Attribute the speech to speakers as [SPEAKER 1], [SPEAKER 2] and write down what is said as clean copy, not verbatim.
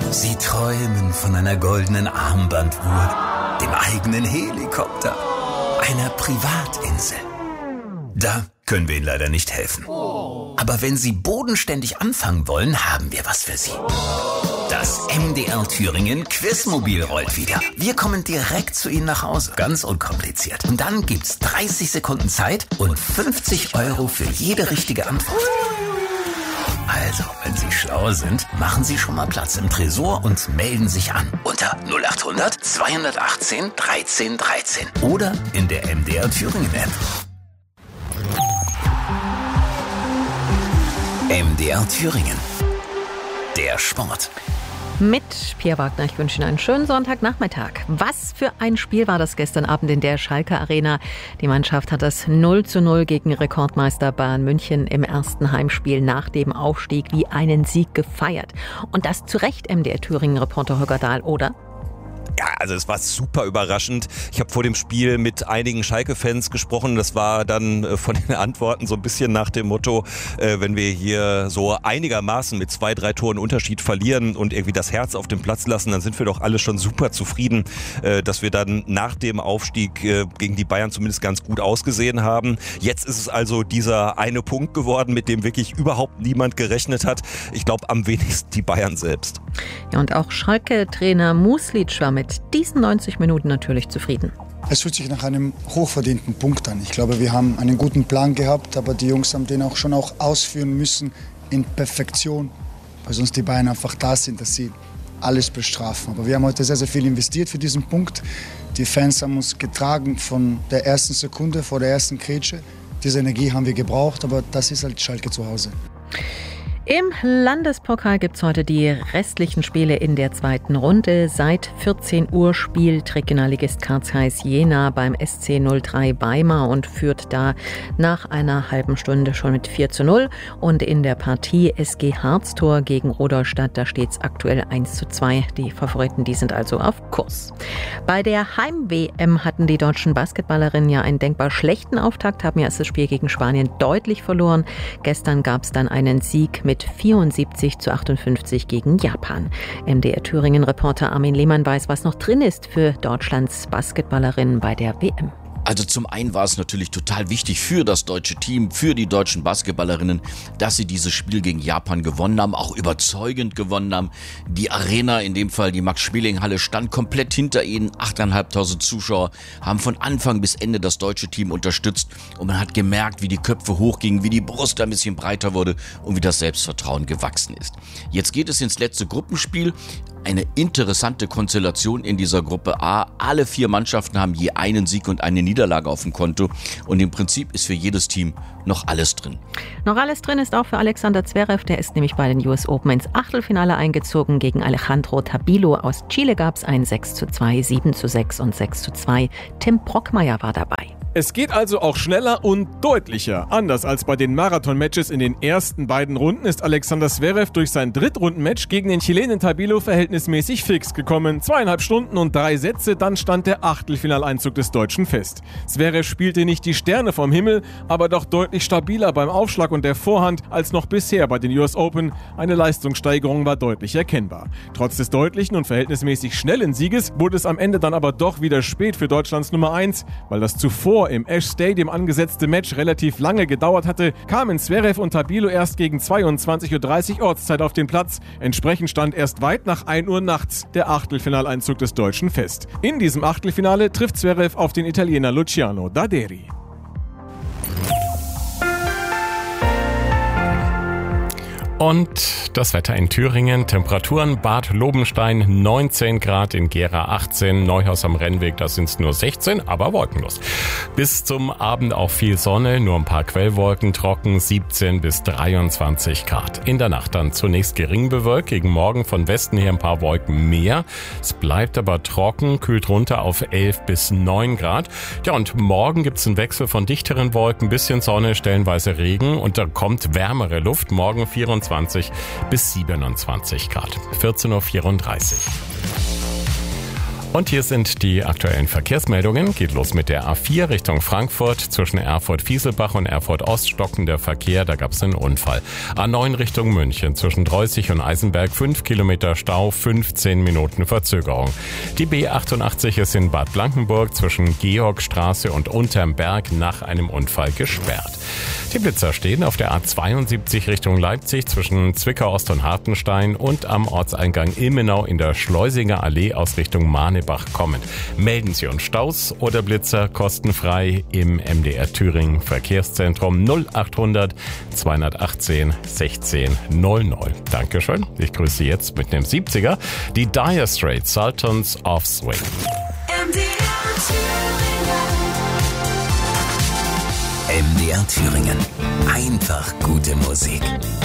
[SPEAKER 1] Sie träumen von einer goldenen Armbanduhr, dem eigenen Helikopter, einer Privatinsel. Da können wir Ihnen leider nicht helfen. Aber wenn Sie bodenständig anfangen wollen, haben wir was für Sie. Das MDR Thüringen Quizmobil rollt wieder. Wir kommen direkt zu Ihnen nach Hause. Ganz unkompliziert. Und dann gibt's 30 Sekunden Zeit und 50 € für jede richtige Antwort. Also, wenn Sie schlau sind, machen Sie schon mal Platz im Tresor und melden sich an. Unter 0800 218 1313 oder in der MDR Thüringen App. MDR Thüringen. Der Sport.
[SPEAKER 2] Mit Pierre Wagner. Ich wünsche Ihnen einen schönen Sonntagnachmittag. Was für ein Spiel war das gestern Abend in der Schalke Arena. Die Mannschaft hat das 0:0 gegen Rekordmeister Bayern München im ersten Heimspiel nach dem Aufstieg wie einen Sieg gefeiert. Und das zu Recht, MDR Thüringen-Reporter Holger Dahl, oder?
[SPEAKER 3] Ja, also es war super überraschend. Ich habe vor dem Spiel mit einigen Schalke-Fans gesprochen. Das war dann von den Antworten so ein bisschen nach dem Motto, wenn wir hier so einigermaßen mit 2-3 Toren Unterschied verlieren und irgendwie das Herz auf den Platz lassen, dann sind wir doch alle schon super zufrieden, dass wir dann nach dem Aufstieg gegen die Bayern zumindest ganz gut ausgesehen haben. Jetzt ist es also dieser eine Punkt geworden, mit dem wirklich überhaupt niemand gerechnet hat. Ich glaube, am wenigsten die Bayern selbst.
[SPEAKER 2] Ja, und auch Schalke-Trainer Muslic war mit diesen 90 Minuten natürlich zufrieden.
[SPEAKER 4] Es fühlt sich nach einem hochverdienten Punkt an. Ich glaube, wir haben einen guten Plan gehabt, aber die Jungs haben den auch schon ausführen müssen in Perfektion, weil sonst die Bayern einfach da sind, dass sie alles bestrafen. Aber wir haben heute sehr, sehr viel investiert für diesen Punkt. Die Fans haben uns getragen von der ersten Sekunde, vor der ersten Grätsche. Diese Energie haben wir gebraucht, aber das ist halt Schalke zu Hause.
[SPEAKER 2] Im Landespokal gibt es heute die restlichen Spiele in der zweiten Runde. Seit 14 Uhr spielt Regionalligist Karzheis Jena beim SC 03 Weimar und führt da nach einer halben Stunde schon mit 4:0. Und in der Partie SG Harztor gegen Rudolstadt, da steht es aktuell 1:2. Die Favoriten, die sind also auf Kurs. Bei der Heim-WM hatten die deutschen Basketballerinnen ja einen denkbar schlechten Auftakt, haben ja erst das Spiel gegen Spanien deutlich verloren. Gestern gab es dann einen Sieg mit 74:58 gegen Japan. MDR Thüringen-Reporter Armin Lehmann weiß, was noch drin ist für Deutschlands Basketballerinnen bei der WM.
[SPEAKER 5] Also zum einen war es natürlich total wichtig für das deutsche Team, für die deutschen Basketballerinnen, dass sie dieses Spiel gegen Japan gewonnen haben, auch überzeugend gewonnen haben. Die Arena, in dem Fall die Max-Schmeling-Halle, stand komplett hinter ihnen. 8.500 Zuschauer haben von Anfang bis Ende das deutsche Team unterstützt und man hat gemerkt, wie die Köpfe hochgingen, wie die Brust ein bisschen breiter wurde und wie das Selbstvertrauen gewachsen ist. Jetzt geht es ins letzte Gruppenspiel. Eine interessante Konstellation in dieser Gruppe A. Alle 4 Mannschaften haben je einen Sieg und eine Niederlage auf dem Konto. Und im Prinzip ist für jedes Team noch alles drin.
[SPEAKER 2] Noch alles drin ist auch für Alexander Zverev. Der ist nämlich bei den US Open ins Achtelfinale eingezogen. Gegen Alejandro Tabilo aus Chile gab es ein 6:2, 7:6 und 6:2. Tim Brockmeier war dabei.
[SPEAKER 6] Es geht also auch schneller und deutlicher. Anders als bei den Marathon-Matches in den ersten beiden Runden ist Alexander Zverev durch sein Drittrundenmatch gegen den Chilenen Tabilo verhältnismäßig fix gekommen. 2,5 Stunden und 3 Sätze, dann stand der Achtelfinaleinzug des Deutschen fest. Zverev spielte nicht die Sterne vom Himmel, aber doch deutlich stabiler beim Aufschlag und der Vorhand als noch bisher bei den US Open. Eine Leistungssteigerung war deutlich erkennbar. Trotz des deutlichen und verhältnismäßig schnellen Sieges wurde es am Ende dann aber doch wieder spät für Deutschlands Nummer 1, weil das zuvor im Ash Stadium angesetzte Match relativ lange gedauert hatte, kamen Zverev und Tabilo erst gegen 22:30 Uhr Ortszeit auf den Platz. Entsprechend stand erst weit nach 1 Uhr nachts der Achtelfinaleinzug des Deutschen fest. In diesem Achtelfinale trifft Zverev auf den Italiener Luciano Daderi.
[SPEAKER 7] Und das Wetter in Thüringen, Temperaturen Bad Lobenstein 19 Grad, in Gera 18, Neuhaus am Rennweg, das sind nur 16, aber wolkenlos. Bis zum Abend auch viel Sonne, nur ein paar Quellwolken, trocken 17 bis 23 Grad. In der Nacht dann zunächst gering bewölkt, gegen Morgen von Westen her ein paar Wolken mehr. Es bleibt aber trocken, kühlt runter auf 11 bis 9 Grad. Ja, und morgen gibt's einen Wechsel von dichteren Wolken, bisschen Sonne, stellenweise Regen und da kommt wärmere Luft. Morgen 24 bis 27 Grad. 14:34 Uhr. Und hier sind die aktuellen Verkehrsmeldungen. Geht los mit der A4 Richtung Frankfurt. Zwischen Erfurt-Fieselbach und Erfurt-Ost stockender Verkehr. Da gab es einen Unfall. A9 Richtung München. Zwischen Dreußig und Eisenberg 5 Kilometer Stau, 15 Minuten Verzögerung. Die B88 ist in Bad Blankenburg zwischen Georgstraße und Unterm Berg nach einem Unfall gesperrt. Die Blitzer stehen auf der A72 Richtung Leipzig zwischen Zwickau-Ost und Hartenstein und am Ortseingang Ilmenau in der Schleusinger Allee aus Richtung Manebach kommend. Melden Sie uns Staus oder Blitzer kostenfrei im MDR Thüringen Verkehrszentrum 0800 218 16 00. Dankeschön. Ich grüße Sie jetzt mit einem 70er. Die Dire Straits, Sultans of Swing.
[SPEAKER 1] MDR Thüringen. Einfach gute Musik.